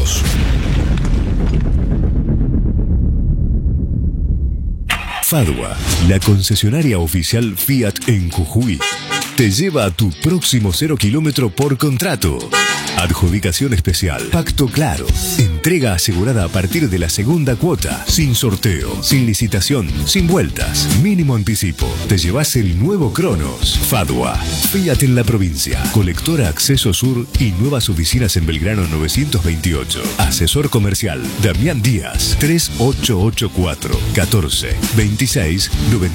Autos. Fadua, la concesionaria oficial Fiat en Jujuy, te lleva a tu próximo 0 kilómetro por contrato. Adjudicación especial, pacto claro, entrega asegurada a partir de la segunda cuota, sin sorteo, sin licitación, sin vueltas, mínimo anticipo. Te llevas el nuevo Cronos. Fadua, Fiat en la provincia, colectora Acceso Sur y nuevas oficinas en Belgrano 928. Asesor comercial, Damián Díaz, 3884 14 26 90.